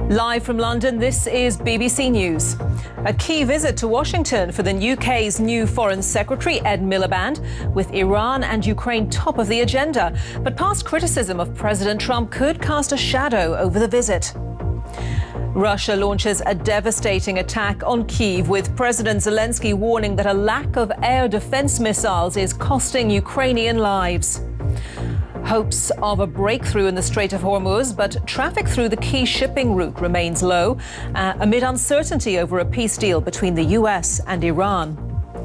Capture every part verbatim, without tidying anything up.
Live from London, this is B B C News. A key visit to Washington for the U K's new Foreign Secretary, Ed Miliband, with Iran and Ukraine top of the agenda. But past criticism of President Trump could cast a shadow over the visit. Russia launches a devastating attack on Kyiv, with President Zelensky warning that a lack of air defense missiles is costing Ukrainian lives. Hopes of a breakthrough in the Strait of Hormuz, but traffic through the key shipping route remains low uh, amid uncertainty over a peace deal between the U S and Iran.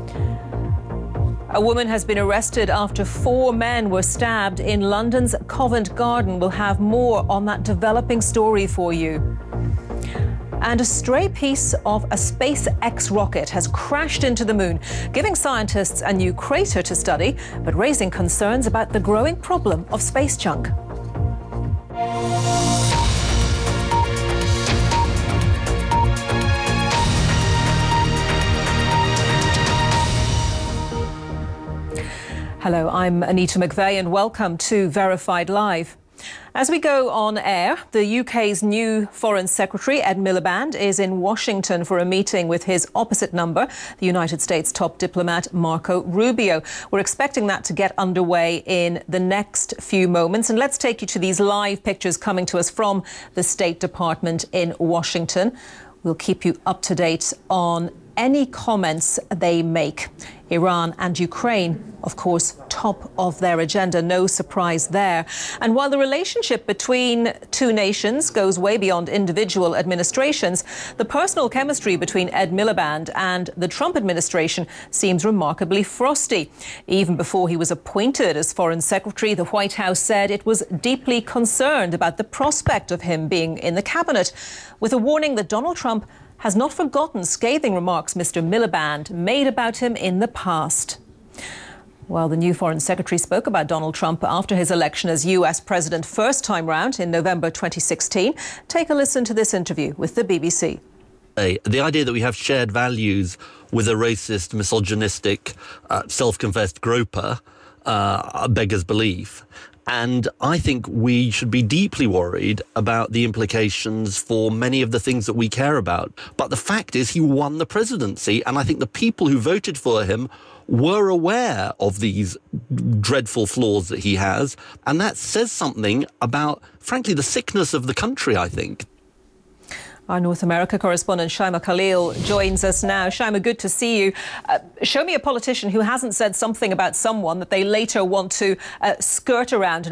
A woman has been arrested after four men were stabbed in London's Covent Garden. We'll have more on that developing story for you. And a stray piece of a SpaceX rocket has crashed into the moon, giving scientists a new crater to study, but raising concerns about the growing problem of space junk. Hello, I'm Anita McVeigh and welcome to Verified Live. As we go on air, the U K's new Foreign Secretary, Ed Miliband, is in Washington for a meeting with his opposite number, the United States top diplomat Marco Rubio. We're expecting that to get underway in the next few moments. And let's take you to these live pictures coming to us from the State Department in Washington. We'll keep you up to date on any comments they make. Iran and Ukraine, of course, top of their agenda, no surprise there. And while the relationship between two nations goes way beyond individual administrations, the personal chemistry between Ed Miliband and the Trump administration seems remarkably frosty. Even before he was appointed as Foreign Secretary, the White House said it was deeply concerned about the prospect of him being in the cabinet, with a warning that Donald Trump has not forgotten scathing remarks Mister Miliband made about him in the past. Well, the new Foreign Secretary spoke about Donald Trump after his election as U S President first time round in November twenty sixteen. Take a listen to this interview with the B B C. The idea that we have shared values with a racist, misogynistic, uh, self-confessed groper uh, beggars belief. And I think we should be deeply worried about the implications for many of the things that we care about. But the fact is, he won the presidency, and I think the people who voted for him were aware of these dreadful flaws that he has. And that says something about, frankly, the sickness of the country, I think. Our North America correspondent Shaima Khalil joins us now. Shaima, good to see you. Uh, show me a politician who hasn't said something about someone that they later want to uh, skirt around and